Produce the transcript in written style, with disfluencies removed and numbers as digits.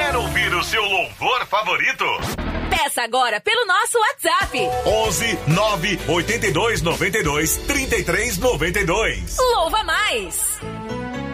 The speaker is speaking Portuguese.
Quer ouvir o seu louvor favorito? Peça agora pelo nosso WhatsApp. 11 9 82 92 33 92. Louva mais!